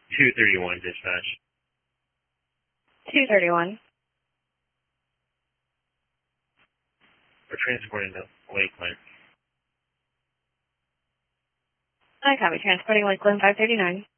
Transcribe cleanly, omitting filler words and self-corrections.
231 dispatch. 231. We're transporting to Lakeland. I copy. Transporting Lakeland 539.